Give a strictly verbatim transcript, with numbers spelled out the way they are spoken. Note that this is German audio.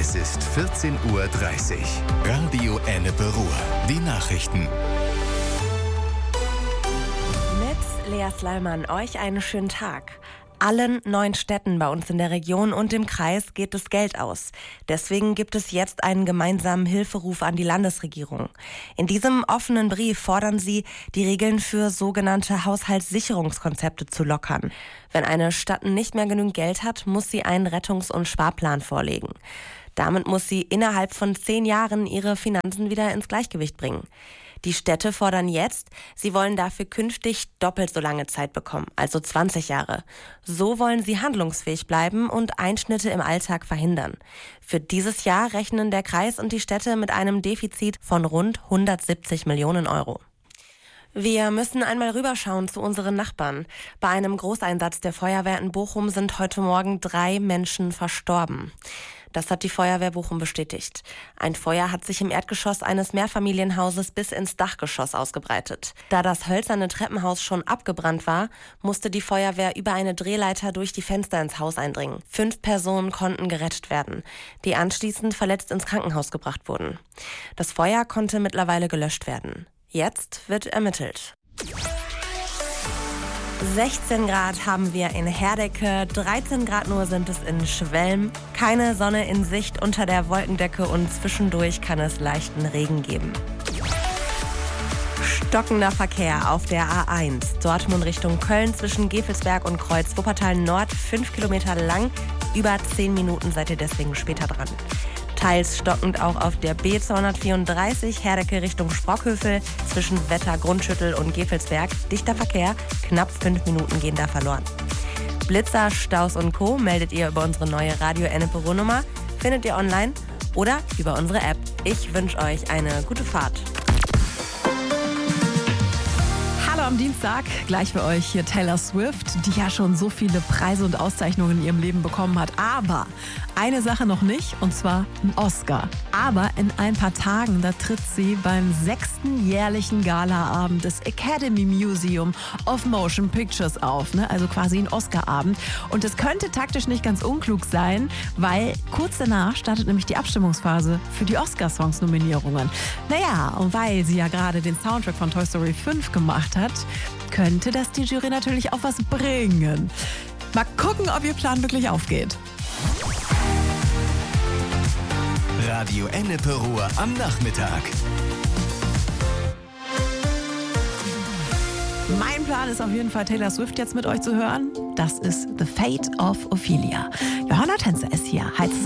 Es ist vierzehn Uhr dreißig. Radio Ennepe Ruhr. Die Nachrichten. Mit Lea Sleiman, euch einen schönen Tag. Allen neun Städten bei uns in der Region und im Kreis geht das Geld aus. Deswegen gibt es jetzt einen gemeinsamen Hilferuf an die Landesregierung. In diesem offenen Brief fordern sie, die Regeln für sogenannte Haushaltssicherungskonzepte zu lockern. Wenn eine Stadt nicht mehr genügend Geld hat, muss sie einen Rettungs- und Sparplan vorlegen. Damit muss sie innerhalb von zehn Jahren ihre Finanzen wieder ins Gleichgewicht bringen. Die Städte fordern jetzt, sie wollen dafür künftig doppelt so lange Zeit bekommen, also zwanzig Jahre. So wollen sie handlungsfähig bleiben und Einschnitte im Alltag verhindern. Für dieses Jahr rechnen der Kreis und die Städte mit einem Defizit von rund hundertsiebzig Millionen Euro. Wir müssen einmal rüberschauen zu unseren Nachbarn. Bei einem Großeinsatz der Feuerwehr in Bochum sind heute Morgen drei Menschen verstorben. Das hat die Feuerwehr Bochum bestätigt. Ein Feuer hat sich im Erdgeschoss eines Mehrfamilienhauses bis ins Dachgeschoss ausgebreitet. Da das hölzerne Treppenhaus schon abgebrannt war, musste die Feuerwehr über eine Drehleiter durch die Fenster ins Haus eindringen. Fünf Personen konnten gerettet werden, die anschließend verletzt ins Krankenhaus gebracht wurden. Das Feuer konnte mittlerweile gelöscht werden. Jetzt wird ermittelt. sechzehn Grad haben wir in Herdecke, dreizehn Grad nur sind es in Schwelm. Keine Sonne in Sicht unter der Wolkendecke und zwischendurch kann es leichten Regen geben. Stockender Verkehr auf der A eins. Dortmund Richtung Köln zwischen Gevelsberg und Kreuz Wuppertal Nord, fünf Kilometer lang. Über zehn Minuten seid ihr deswegen später dran. Teils stockend auch auf der B zweihundertvierunddreißig Herdecke Richtung Sprockhövel zwischen Wetter, Grundschüttel und Gevelsberg. Dichter Verkehr, knapp fünf Minuten gehen da verloren. Blitzer, Staus und Co. meldet ihr über unsere neue Radio Ennepe Ruhr-Nummer, findet ihr online oder über unsere App. Ich wünsche euch eine gute Fahrt. Hallo am Dienstag, gleich für euch hier Taylor Swift, die ja schon so viele Preise und Auszeichnungen in ihrem Leben bekommen hat. Aber eine Sache noch nicht, und zwar ein Oscar. Aber in ein paar Tagen, da tritt sie beim sechsten jährlichen Galaabend des Academy Museum of Motion Pictures auf. Ne? Also quasi ein Oscarabend. Und das könnte taktisch nicht ganz unklug sein, weil kurz danach startet nämlich die Abstimmungsphase für die Oscar-Songs-Nominierungen. Naja, und weil sie ja gerade den Soundtrack von Toy Story fünf gemacht hat, könnte das die Jury natürlich auch was bringen. Mal gucken, ob ihr Plan wirklich aufgeht. Radio Ennepe Ruhr am Nachmittag. Mein Plan ist auf jeden Fall, Taylor Swift jetzt mit euch zu hören. Das ist The Fate of Ophelia. Johanna Tänzer ist hier. Heißt